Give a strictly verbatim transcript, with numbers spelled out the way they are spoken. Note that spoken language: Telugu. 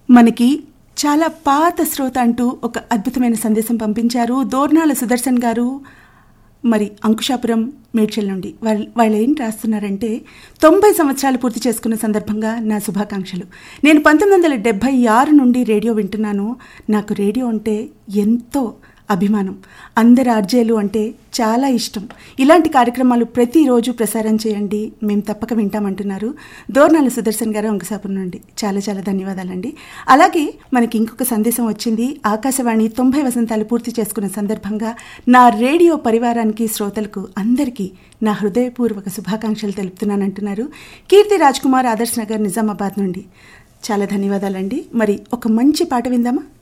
మనకి చాలా పాత శ్రోత అంటూ ఒక అద్భుతమైన సందేశం పంపించారు దోర్నాల సుదర్శన్ గారు. మరి అంకుశాపురం మేడ్చల్ నుండి వాళ్ళు వాళ్ళు ఏం రాస్తున్నారంటే, తొంభై సంవత్సరాలు పూర్తి చేసుకున్న సందర్భంగా నా శుభాకాంక్షలు. నేను పంతొమ్మిది వందల డెబ్భై ఆరు నుండి రేడియో వింటున్నాను. నాకు రేడియో అంటే ఎంతో అభిమానం. అందరు ఆర్జేలు అంటే చాలా ఇష్టం. ఇలాంటి కార్యక్రమాలు ప్రతిరోజు ప్రసారం చేయండి, మేము తప్పక వింటామంటున్నారు దోర్నాల సుదర్శన్ గారు అంకుశాపురం నుండి. చాలా చాలా ధన్యవాదాలండి. అలాగే మనకి ఇంకొక సందేశం వచ్చింది. ఆకాశవాణి తొంభై వసంతాలు పూర్తి చేసుకున్న సందర్భంగా నా రేడియో పరివారానికి, శ్రోతలకు అందరికీ నా హృదయపూర్వక శుభాకాంక్షలు తెలుపుతున్నానంటున్నారు కీర్తి రాజ్ కుమార్, ఆదర్శ్ నగర్, నిజామాబాద్ నుండి. చాలా ధన్యవాదాలండి. మరి ఒక మంచి పాట విందామా?